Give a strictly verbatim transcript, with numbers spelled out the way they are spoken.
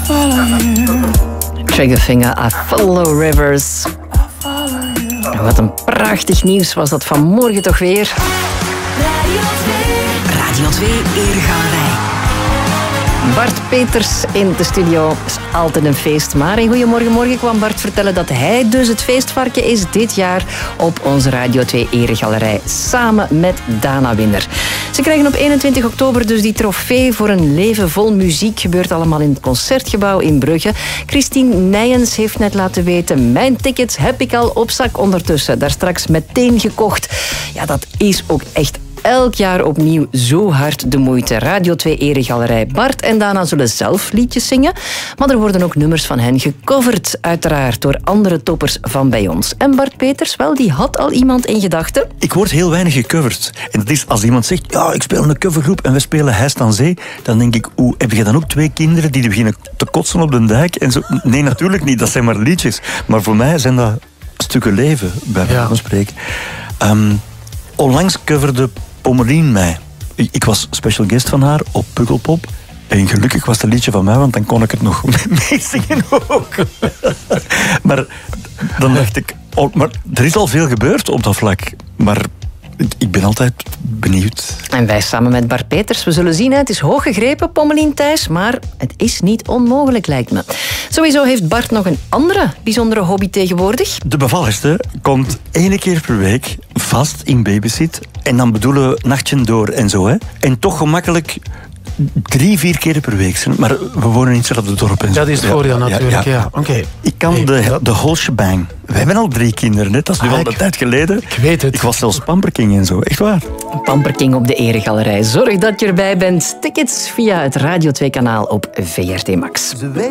Triggerfinger, I Follow Rivers. Wat een prachtig nieuws was dat vanmorgen toch weer. Radio twee. Radio twee Eregalerij. Bart Peters in de studio. Is altijd een feest. Maar in Goedemorgen Morgen kwam Bart vertellen dat hij dus het feestvarken is dit jaar op onze Radio twee Eregalerij. Samen met Dana Winner. Ze krijgen op eenentwintig oktober dus die trofee voor een leven vol muziek. Gebeurt allemaal in het Concertgebouw in Brugge. Christine Nijens heeft net laten weten, mijn tickets heb ik al op zak ondertussen. Daar straks meteen gekocht. Ja, dat is ook echt elk jaar opnieuw zo hard de moeite. Radio twee Eregalerij. Bart en Dana zullen zelf liedjes zingen, maar er worden ook nummers van hen gecoverd, uiteraard, door andere toppers van bij ons. En Bart Peters, wel, die had al iemand in gedachten. Ik word heel weinig gecoverd. En dat is als iemand zegt, ja, ik speel in een covergroep en we spelen Hijst aan Zee, dan denk ik, oeh, heb je dan ook twee kinderen die beginnen te kotsen op de dijk? En zo? Nee, natuurlijk niet, dat zijn maar liedjes. Maar voor mij zijn dat stukken leven, bij wijze van spreken. Um, onlangs coverde Pommelien mij. Ik, ik was special guest van haar op Pukkelpop. En gelukkig was het een liedje van mij, want dan kon ik het nog meezingen ook. Maar dan dacht ik, oh, maar er is al veel gebeurd op dat vlak. Maar ik ben altijd benieuwd. En wij samen met Bart Peters, we zullen zien, het is hoog gegrepen, Pommelien Thijs, maar het is niet onmogelijk, lijkt me. Sowieso heeft Bart nog een andere bijzondere hobby tegenwoordig. De bevalligste komt één keer per week vast in babysit. En dan bedoelen we nachtje door en zo. Hè. En toch gemakkelijk drie, vier keer per week. Maar we wonen in hetzelfde dorp. En zo. Dat is het voordeel natuurlijk, ja. ja. ja. Okay. Ik kan nee, de, dat... de whole shebang. We hebben al drie kinderen, hè. Dat is nu ah, al ik... een tijd geleden. Ik weet het. Ik was zelfs pamperking en zo, echt waar. Pamperking op de Eregalerij. Zorg dat je erbij bent. Tickets via het Radio twee kanaal op V R T Max.